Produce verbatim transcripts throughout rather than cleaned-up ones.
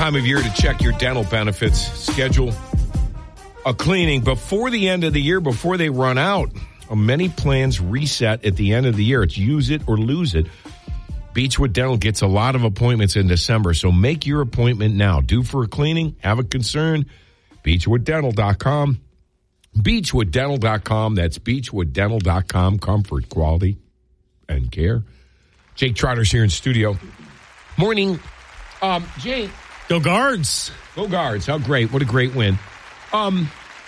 time of year to check your dental benefits. Schedule a cleaning before the end of the year, before they run out. Many plans reset at the end of the year. It's use it or lose it. Beechwood Dental gets a lot of appointments in December, so make your appointment now. Due for a cleaning? Have a concern? beechwood dental dot com. beechwood dental dot com. That's beechwood dental dot com. Comfort, quality, and care. Jake Trotter's here in studio. Morning. Um, Jake. Go Guards. Go Guards. How great. What a great win. Um,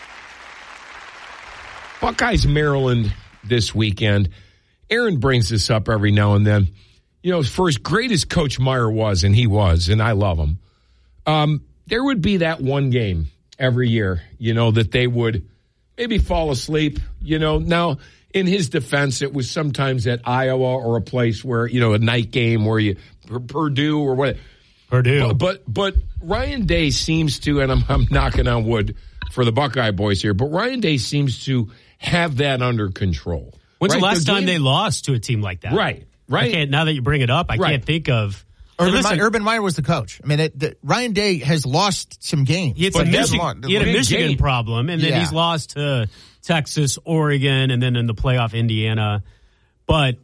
Buckeyes, Maryland this weekend. Aaron brings this up every now and then. You know, for as great as Coach Meyer was, and he was, and I love him, um, there would be that one game every year, you know, that they would maybe fall asleep, you know. Now, in his defense, it was sometimes at Iowa or a place where, you know, a night game where you, Purdue or what. Purdue. But, but, but Ryan Day seems to, and I'm, I'm knocking on wood for the Buckeye boys here, but Ryan Day seems to have that under control. When's right? the last the time game, they lost to a team like that? Right, right. I can't, now that you bring it up, I right. can't think of. Urban, listen, Meyer, Urban Meyer was the coach. I mean, it, the, Ryan Day has lost some games. He had, some Michi- he had a Michigan game. problem, and then yeah. he's lost to Texas, Oregon, and then in the playoff, Indiana, but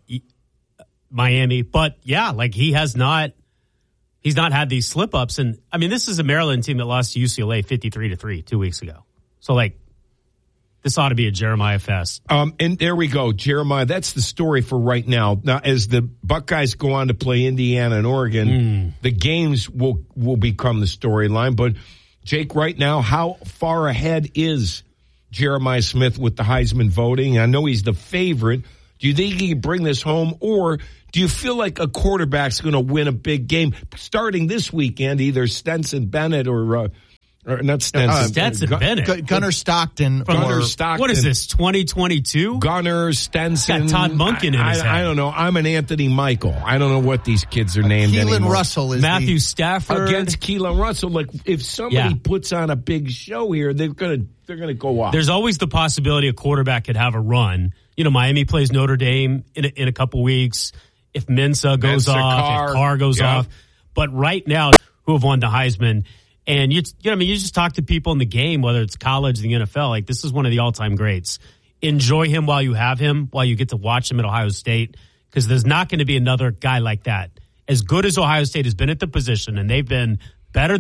Miami. But, yeah, like he has not he's not had these slip-ups. And, I mean, this is a Maryland team that lost to U C L A fifty-three to three two weeks ago. So, like, this ought to be a Jeremiah fest. Um, and there we go, Jeremiah. That's the story for right now. Now, as the Buckeyes go on to play Indiana and Oregon, mm. the games will will become the storyline. But, Jake, right now, how far ahead is Jeremiah Smith with the Heisman voting? I know he's the favorite. Do you think he can bring this home, or do you feel like a quarterback's going to win a big game starting this weekend, either Stenson Bennett or uh, – Or not Stenson. Uh, Stetson Gun- Bennett. Gun- Gunnar Stockton. Gunnar or, Stockton. What is this, twenty twenty-two? Gunnar, Stenson. Got Todd Monken in I, his I, head. I don't know. I'm an Anthony Michael. I don't know what these kids are named Keelan anymore. Russell is Matthew the, Stafford. Against Keelan Russell. Like, if somebody Yeah. puts on a big show here, they're going to they're gonna go off. There's always the possibility a quarterback could have a run. You know, Miami plays Notre Dame in a, in a couple weeks. If Mensa goes Mensa, off, Carr, if Carr goes yeah. off. But right now, who have won the Heisman? And you, you know, I mean, you just talk to people in the game, whether it's college or the N F L. Like, this is one of the all-time greats. Enjoy him while you have him, while you get to watch him at Ohio State, because there's not going to be another guy like that. As good as Ohio State has been at the position, and they've been better